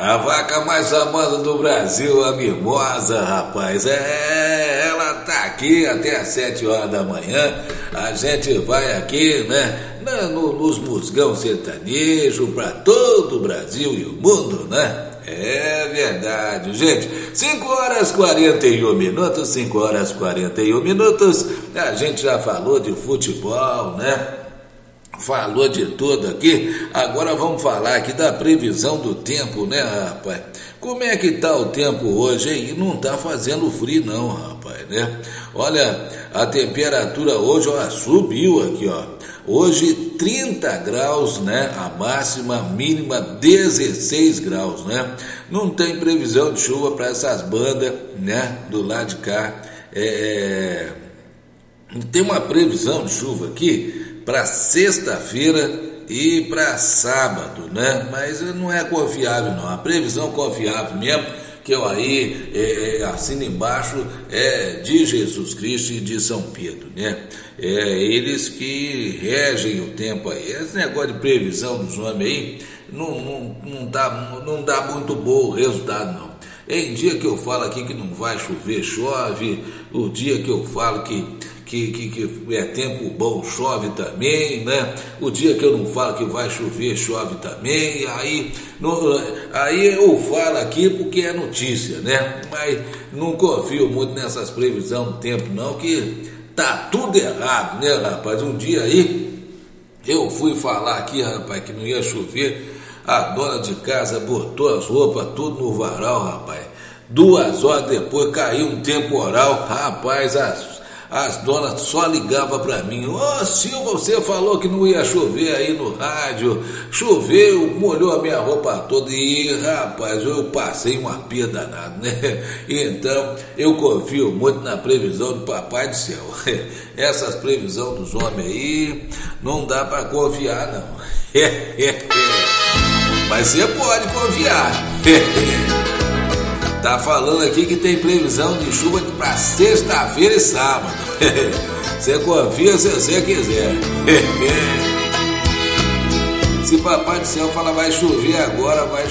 A vaca mais famosa do Brasil, a Mimosa, rapaz, ela tá aqui até às 7 horas da manhã. A gente vai aqui, né, nos musgão sertanejo pra todo o Brasil e o mundo, né? É verdade, gente. 5 horas 41 minutos, 5 horas 41 minutos. A gente já falou de futebol, né? Falou de tudo aqui. Agora vamos falar aqui da previsão do tempo, né, rapaz? Como é que tá o tempo hoje, hein? Não tá fazendo frio não, rapaz, né? Olha, a temperatura hoje, ó, subiu aqui, ó. Hoje 30 graus, né? A máxima, mínima 16 graus, né? Não tem previsão de chuva para essas bandas, né? Do lado de cá. Tem uma previsão de chuva aqui para sexta-feira e para sábado, né? Mas não é confiável não, a previsão confiável mesmo, que eu aí assino embaixo, é de Jesus Cristo e de São Pedro, né? Eles que regem o tempo aí. Esse negócio de previsão dos homens aí não dá muito bom o resultado não. Em dia que eu falo aqui que não vai chover, chove. O dia que eu falo que é tempo bom, chove também, né? O dia que eu não falo que vai chover, chove também. Aí eu falo aqui porque é notícia, né? Mas não confio muito nessas previsões do tempo não, que tá tudo errado, né, rapaz? Um dia aí eu fui falar aqui, rapaz, que não ia chover. A dona de casa botou as roupas tudo no varal, rapaz. 2 horas depois caiu um temporal, rapaz, as donas só ligavam pra mim. Ô Silva, você falou que não ia chover aí no rádio. Choveu, molhou a minha roupa toda. E rapaz, eu passei uma pia danada, né? Então, eu confio muito na previsão do Papai do Céu. Essas previsões dos homens aí, não dá pra confiar não. Mas você pode confiar. Tá falando aqui que tem previsão de chuva para sexta-feira e sábado. Você confia se você quiser. Se Papai do Céu fala vai chover agora, vai